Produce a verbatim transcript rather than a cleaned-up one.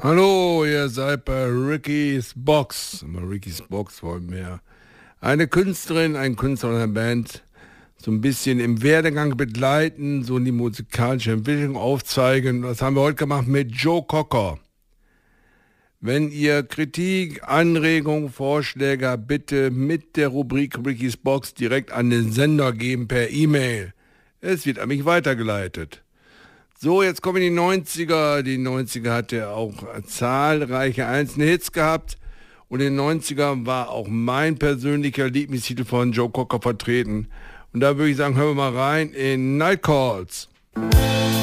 Hallo, ihr seid bei Ricky's Box. Ricky's Box wollen wir. Eine Künstlerin, ein Künstler einer Band so ein bisschen im Werdegang begleiten, so die musikalische Entwicklung aufzeigen. Das haben wir heute gemacht mit Joe Cocker. Wenn ihr Kritik, Anregungen, Vorschläge habt, bitte mit der Rubrik Ricky's Box direkt an den Sender geben per E-Mail. Es wird an mich weitergeleitet. So, jetzt kommen die neunziger. Die neunziger hatte auch zahlreiche einzelne Hits gehabt. Und in den neunzigern war auch mein persönlicher Lieblingstitel von Joe Cocker vertreten. Und da würde ich sagen, hören wir mal rein in Night Calls.